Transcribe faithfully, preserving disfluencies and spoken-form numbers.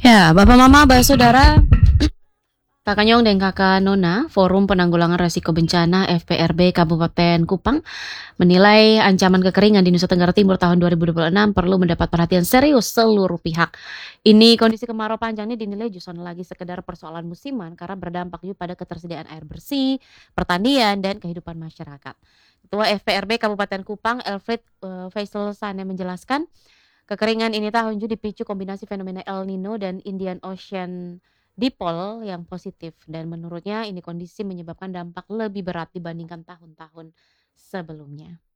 Ya, Bapak Mama, Mbak Saudara, Kakak Nyong dan Kakak Nona, Forum Penanggulangan Risiko Bencana F P R B Kabupaten Kupang menilai ancaman kekeringan di Nusa Tenggara Timur tahun dua ribu dua puluh enam perlu mendapat perhatian serius seluruh pihak. Ini kondisi kemarau panjang ini dinilai justru lagi sekedar persoalan musiman karena berdampak juga pada ketersediaan air bersih, pertanian, dan kehidupan masyarakat. Ketua F P R B Kabupaten Kupang, Elfried eh, Faisal Sane menjelaskan, kekeringan ini tahun juga dipicu kombinasi fenomena El Nino dan Indian Ocean Dipole yang positif, dan menurutnya ini kondisi menyebabkan dampak lebih berat dibandingkan tahun-tahun sebelumnya.